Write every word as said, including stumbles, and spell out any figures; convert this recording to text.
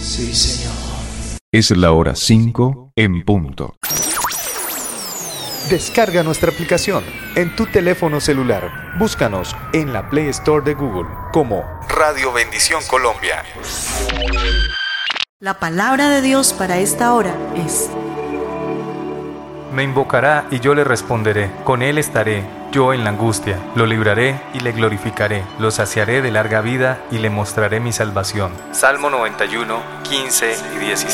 Sí, Señor. Es la hora cinco en punto. Descarga nuestra aplicación en tu teléfono celular. Búscanos en la Play Store de Google como Radio Bendición Colombia. La palabra de Dios para esta hora es: Me invocará y yo le responderé, con él estaré, yo en la angustia, lo libraré y le glorificaré, lo saciaré de larga vida y le mostraré mi salvación. Salmo noventa y uno, quince y dieciséis.